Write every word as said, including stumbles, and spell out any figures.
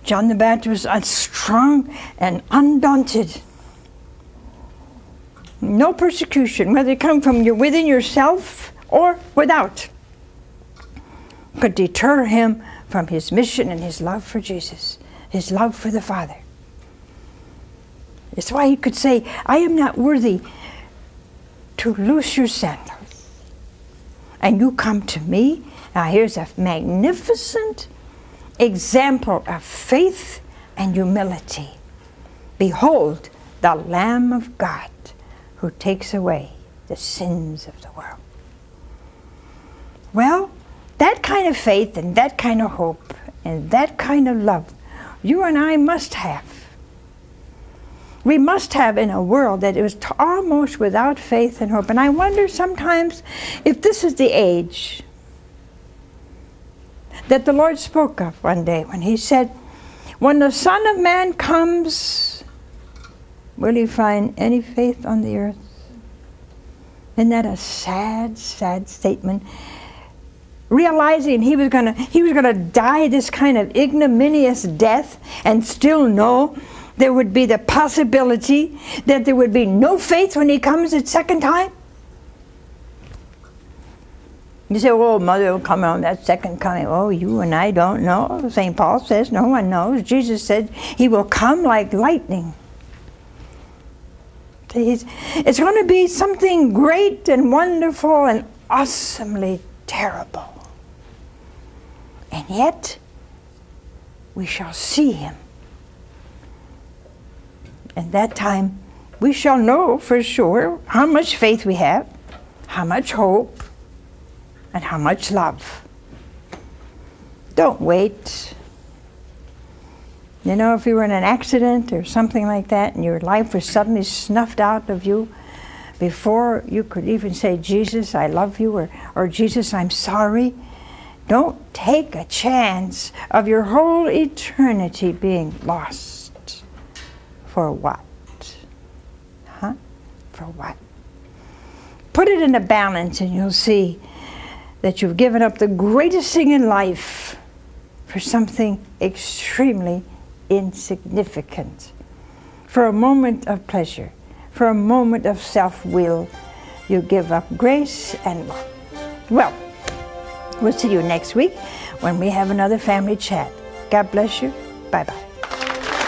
John the Baptist was strong and undaunted. No persecution, whether it come from your, within yourself or without, could deter him from his mission and his love for Jesus, his love for the Father. It's why he could say, I am not worthy to loose your sandals. And you come to me. Now here's a magnificent example of faith and humility. Behold, the Lamb of God who takes away the sins of the world. Well, that kind of faith and that kind of hope and that kind of love, you and I must have. We must have in a world that is almost without faith and hope. And I wonder sometimes if this is the age that the Lord spoke of one day when he said, when the Son of Man comes, will he find any faith on the earth? Isn't that a sad, sad statement? Realizing he was gonna he was gonna die this kind of ignominious death and still know there would be the possibility that there would be no faith when he comes the second time. You say, oh, Mother will come on that second coming. Oh, you and I don't know. Saint Paul says no one knows. Jesus said he will come like lightning. It's going to be something great and wonderful and awesomely terrible. And yet, we shall see him. At that time, we shall know for sure how much faith we have, how much hope, and how much love. Don't wait. You know, if you were in an accident or something like that and your life was suddenly snuffed out of you before you could even say, Jesus, I love you, or, or Jesus, I'm sorry, don't take a chance of your whole eternity being lost. For what? Huh? For what? Put it in a balance and you'll see that you've given up the greatest thing in life for something extremely insignificant. For a moment of pleasure, for a moment of self-will, you give up grace and love. Well, we'll see you next week when we have another family chat. God bless you. Bye-bye.